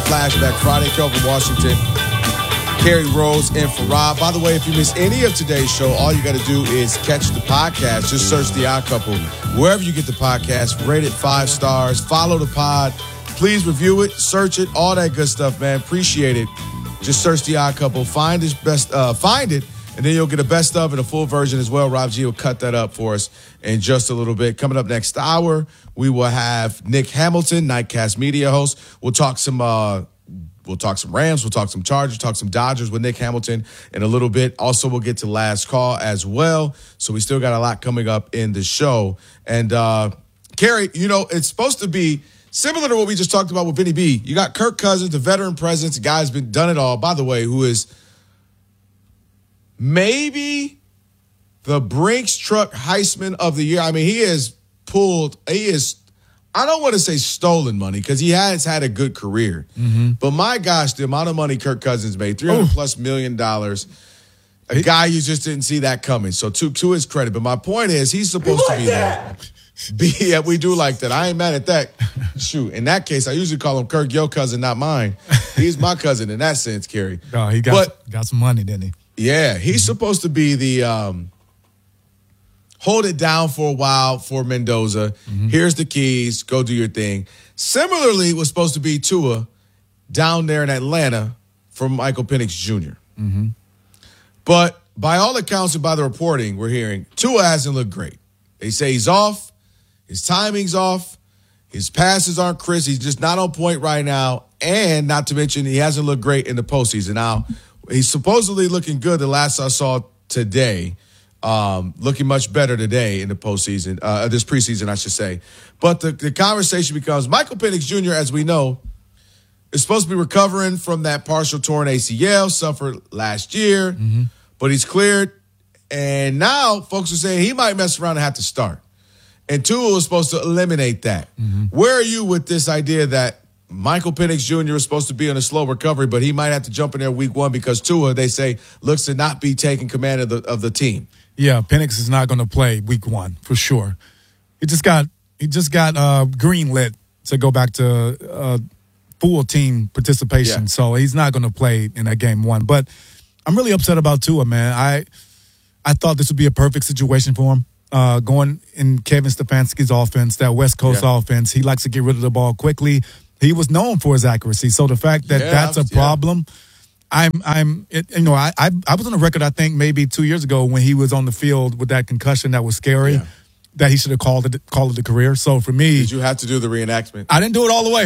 Flashback Friday. Kelvin Washington, Kerry Rose, and for Rob. By the way, if you miss any of today's show, all you got to do is catch the podcast. Just search The Odd Couple wherever you get the podcast. Rate it 5 stars. Follow the pod. Please review it, search it, all that good stuff, man. Appreciate it. Just search The Odd Couple. Find it, and then you'll get a best of and a full version as well. Rob G will cut that up for us in just a little bit. Coming up next hour, we will have Nick Hamilton, Nightcast Media host. We'll talk some Rams, we'll talk some Chargers, talk some Dodgers with Nick Hamilton in a little bit. Also, we'll get to Last Call as well. So we still got a lot coming up in the show. And Kerry, it's supposed to be similar to what we just talked about with Vinny B. You got Kirk Cousins, the veteran presence, the guy's been done it all, by the way, who is maybe the Brinks Truck Heisman of the year. I mean, I don't want to say stolen money because he has had a good career. Mm-hmm. But my gosh, the amount of money Kirk Cousins made, $300+ million, a guy you just didn't see that coming. So to his credit. But my point is he's supposed to be there. Yeah, we do like that. I ain't mad at that. Shoot, in that case, I usually call him Kirk, your cousin, not mine. He's my cousin in that sense, Kerry. No, he got some money, didn't he? Yeah, he's supposed to be the hold it down for a while for Mendoza. Mm-hmm. Here's the keys. Go do your thing. Similarly, it was supposed to be Tua down there in Atlanta for Michael Penix Jr. Mm-hmm. But by all accounts and by the reporting we're hearing, Tua hasn't looked great. They say he's off. His timing's off. His passes aren't crisp. He's just not on point right now. And not to mention, he hasn't looked great in the postseason. Now, he's supposedly looking good the last I saw today. Looking much better today in the postseason, this preseason, I should say. But the conversation becomes Michael Penix Jr., as we know, is supposed to be recovering from that partial torn ACL, suffered last year, but he's cleared. And now folks are saying he might mess around and have to start. And Tua was supposed to eliminate that. Mm-hmm. Where are you with this idea that Michael Penix Jr. is supposed to be on a slow recovery, but he might have to jump in there week 1 because Tua, they say, looks to not be taking command of the team? Yeah, Penix is not going to play week 1 for sure. He just got greenlit to go back to full team participation, yeah. So he's not going to play in that game 1. But I'm really upset about Tua, man. I thought this would be a perfect situation for him. Going in Kevin Stefanski's offense, that West Coast offense, he likes to get rid of the ball quickly. He was known for his accuracy, so the fact that that's a problem. I was on the record, I think, maybe 2 years ago when he was on the field with that concussion that was scary, that he should have called it a career. So for me, did you have to do the reenactment? I didn't do it all the way.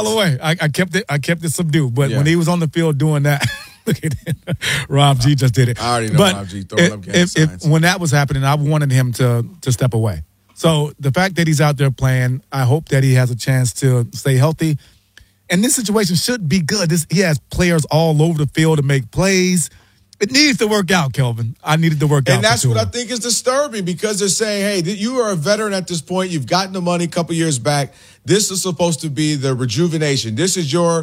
I kept it subdued. But when he was on the field doing that, look at it. Rob G just did it. I already know Rob G throwing up gang signs. When that was happening, I wanted him to step away. So the fact that he's out there playing, I hope that he has a chance to stay healthy. And this situation should be good. He has players all over the field to make plays. It needs to work out, Kelvin. I needed to work out. And that's what I think is disturbing because they're saying, hey, you are a veteran at this point. You've gotten the money a couple years back. This is supposed to be the rejuvenation. This is your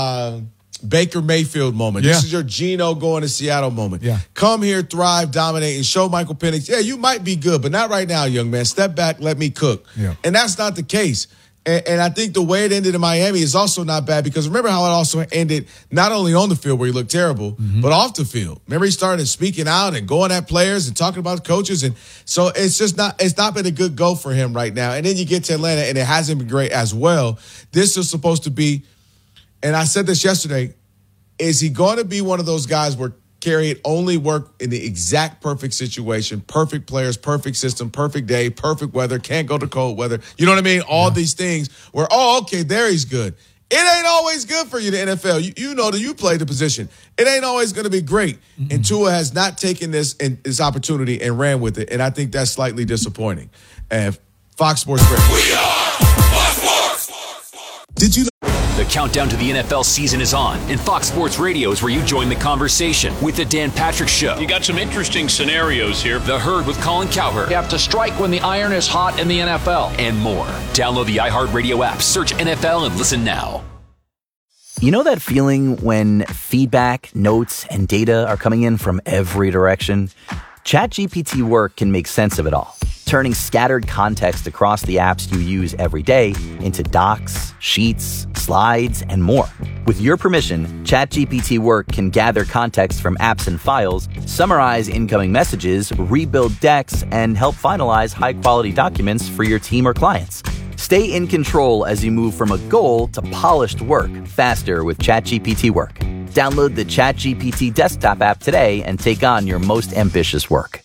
Baker Mayfield moment. Yeah. This is your Geno going to Seattle moment. Yeah. Come here, thrive, dominate, and show Michael Penix, you might be good, but not right now, young man. Step back, let me cook. Yeah. And that's not the case. And I think the way it ended in Miami is also not bad because remember how it also ended not only on the field where he looked terrible, but off the field. Remember he started speaking out and going at players and talking about coaches. And so it's not been a good go for him right now. And then you get to Atlanta and it hasn't been great as well. This is supposed to be, and I said this yesterday, is he going to be one of those guys where Kerry, it only work in the exact perfect situation, perfect players, perfect system, perfect day, perfect weather, can't go to cold weather. You know what I mean? All these things where, okay, there he's good. It ain't always good for you, the NFL. You know that you played the position. It ain't always going to be great. Mm-hmm. And Tua has not taken this opportunity and ran with it. And I think that's slightly disappointing. And Fox Sports Radio. We are Fox Sports. Did you? The countdown to the NFL season is on, and Fox Sports Radio is where you join the conversation with the Dan Patrick Show. You got some interesting scenarios here. The Herd with Colin Cowherd. You have to strike when the iron is hot in the NFL. And more. Download the iHeartRadio app, search NFL, and listen now. You know that feeling when feedback, notes, and data are coming in from every direction? ChatGPT Work can make sense of it all. turning scattered context across the apps you use every day into docs, sheets, slides, and more. With your permission, ChatGPT Work can gather context from apps and files, summarize incoming messages, rebuild decks, and help finalize high-quality documents for your team or clients. Stay in control as you move from a goal to polished work faster with ChatGPT Work. Download the ChatGPT desktop app today and take on your most ambitious work.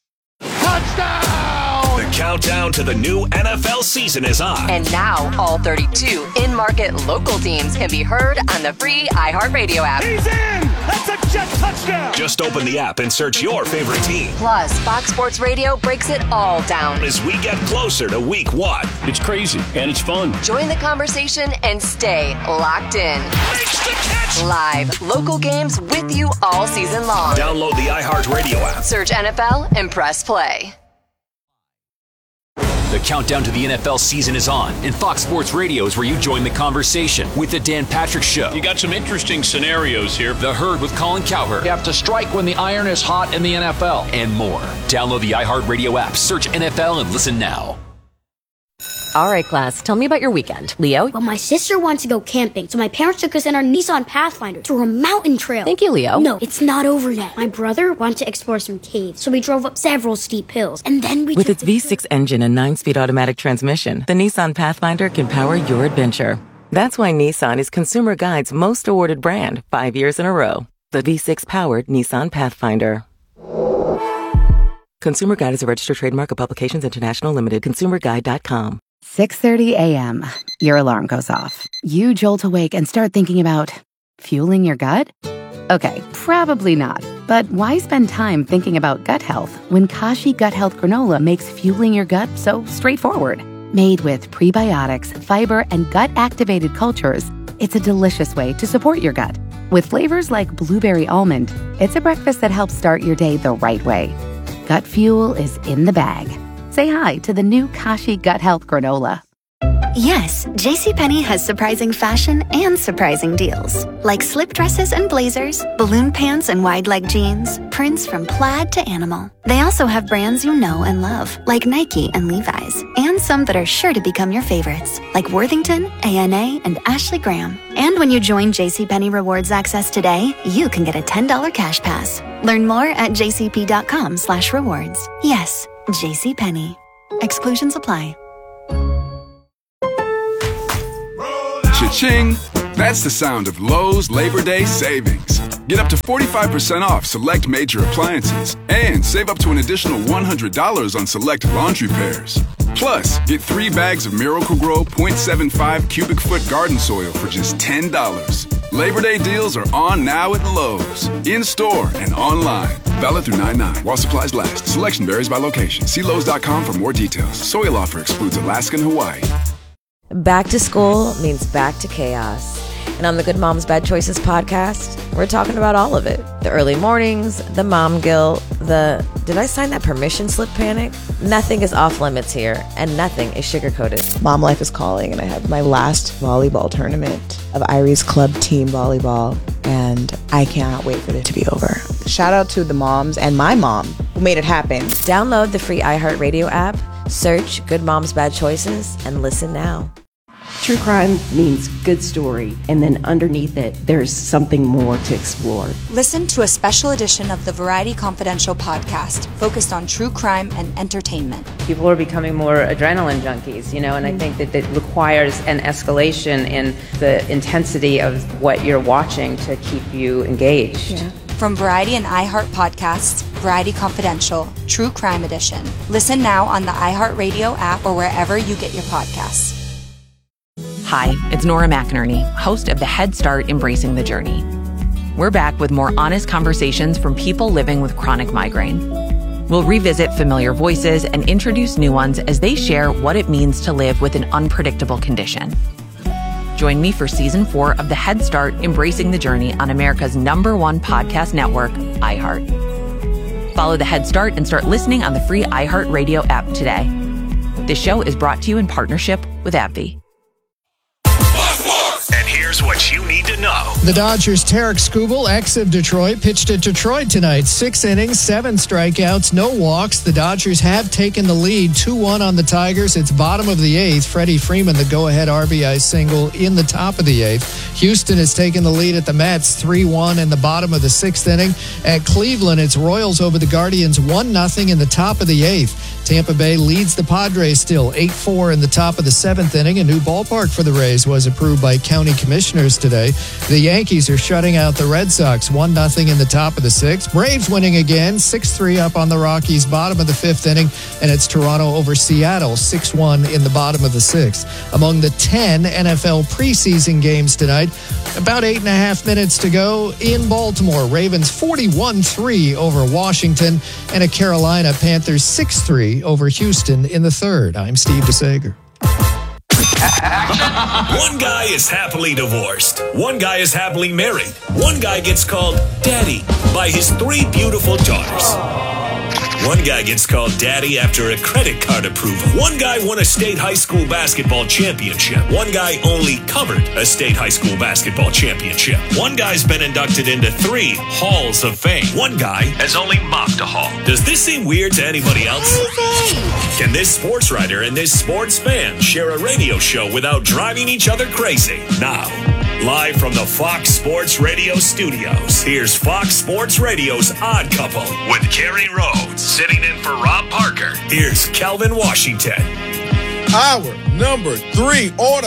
The countdown to the new NFL season is on. And now, all 32 in-market local teams can be heard on the free iHeartRadio app. He's in! That's a Jet touchdown! Just open the app and search your favorite team. Plus, Fox Sports Radio breaks it all down as we get closer to week 1. It's crazy, and it's fun. Join the conversation and stay locked in. Makes the catch! Live, local games with you all season long. Download the iHeartRadio app. Search NFL and press play. The countdown to the NFL season is on, and Fox Sports Radio is where you join the conversation with The Dan Patrick Show. You got some interesting scenarios here. The Herd with Colin Cowherd. You have to strike when the iron is hot in the NFL. And more. Download the iHeartRadio app, search NFL, and listen now. All right, class, tell me about your weekend. Leo? Well, my sister wants to go camping, so my parents took us in our Nissan Pathfinder through a mountain trail. Thank you, Leo. No, it's not over yet. My brother wanted to explore some caves, so we drove up several steep hills, and then we With its V6 engine and 9-speed automatic transmission, the Nissan Pathfinder can power your adventure. That's why Nissan is Consumer Guide's most awarded brand 5 years in a row. The V6-powered Nissan Pathfinder. Consumer Guide is a registered trademark of Publications International Limited. ConsumerGuide.com. 6:30 a.m. Your alarm goes off. You jolt awake and start thinking about fueling your gut? Okay, probably not. But why spend time thinking about gut health when Kashi Gut Health Granola makes fueling your gut so straightforward? Made with prebiotics, fiber, and gut-activated cultures, it's a delicious way to support your gut. With flavors like blueberry almond, it's a breakfast that helps start your day the right way. Gut fuel is in the bag. Say hi to the new Kashi Gut Health Granola. Yes, JCPenney has surprising fashion and surprising deals. Like slip dresses and blazers, balloon pants and wide leg jeans, prints from plaid to animal. They also have brands you know and love, like Nike and Levi's, and some that are sure to become your favorites, like Worthington, A&A, and Ashley Graham. And when you join JCPenney Rewards Access today, you can get a $10 cash pass. Learn more at jcp.com/rewards. Yes, JCPenney. Exclusions apply. Cha-ching! That's the sound of Lowe's Labor Day savings. Get up to 45% off select major appliances and save up to an additional $100 on select laundry pairs. Plus, get 3 bags of Miracle-Gro 0.75 cubic foot garden soil for just $10. Labor Day deals are on now at Lowe's, in-store and online. Valid through 9/9 while supplies last. Selection varies by location. See Lowe's.com for more details. Soil offer excludes Alaska and Hawaii. Back to school means back to chaos. And on the Good Moms Bad Choices podcast, we're talking about all of it. The early mornings, the mom guilt, the did I sign that permission slip panic? Nothing is off limits here, and nothing is sugar-coated. Mom life is calling, and I have my last volleyball tournament of Irie's Club Team Volleyball, and I cannot wait for it to be over. Shout out to the moms and my mom who made it happen. Download the free iHeartRadio app, search Good Moms Bad Choices, and listen now. True crime means good story, and then underneath it, there's something more to explore. Listen to a special edition of the Variety Confidential podcast focused on true crime and entertainment. People are becoming more adrenaline junkies, and I think that it requires an escalation in the intensity of what you're watching to keep you engaged. Yeah. From Variety and iHeart Podcasts, Variety Confidential, True Crime Edition. Listen now on the iHeartRadio app or wherever you get your podcasts. Hi, it's Nora McInerney, host of the Head Start Embracing the Journey. We're back with more honest conversations from people living with chronic migraine. We'll revisit familiar voices and introduce new ones as they share what it means to live with an unpredictable condition. Join me for Season 4 of the Head Start Embracing the Journey on America's #1 podcast network, iHeart. Follow the Head Start and start listening on the free iHeartRadio app today. This show is brought to you in partnership with AbbVie. And here's what you need to to know. The Dodgers' Tarek Skubal, ex of Detroit, pitched at Detroit tonight. 6 innings, 7 strikeouts, no walks. The Dodgers have taken the lead 2-1 on the Tigers. It's bottom of the 8th. Freddie Freeman, the go-ahead RBI single in the top of the 8th. Houston has taken the lead at the Mets 3-1 in the bottom of the 6th inning. At Cleveland, it's Royals over the Guardians 1-0 in the top of the 8th. Tampa Bay leads the Padres still 8-4 in the top of the 7th inning. A new ballpark for the Rays was approved by county commissioners today. The Yankees are shutting out the Red Sox 1-0 in the top of the 6th. Braves winning again 6-3 up on the Rockies bottom of the 5th inning, and it's Toronto over Seattle 6-1 in the bottom of the 6th. Among the 10 NFL preseason games tonight, about 8.5 minutes to go in Baltimore. Ravens 41-3 over Washington, and a Carolina Panthers 6-3 over Houston in the 3rd. I'm Steve DeSager. One guy is happily divorced. One guy is happily married. One guy gets called Daddy by his 3 beautiful daughters. One guy gets called Daddy after a credit card approval. One guy won a state high school basketball championship. One guy only covered a state high school basketball championship. One guy's been inducted into 3 halls of fame. One guy has only mopped a hall. Does this seem weird to anybody else? Can this sports writer and this sports fan share a radio show without driving each other crazy? Now, live from the Fox Sports Radio studios, here's Fox Sports Radio's Odd Couple with Kerry Rhodes. Sitting in for Rob Parker, here's Calvin Washington. Our number 3 order